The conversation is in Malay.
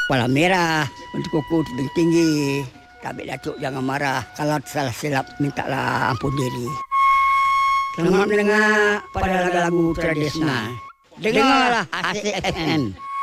Kepala merah, untuk kuku tebing tinggi. Tabik Datuk jangan marah. Kalau salah silap, mintalah ampun diri. Selamat mendengar pada lagu-lagu tradisional. Dengarlah Asik FM.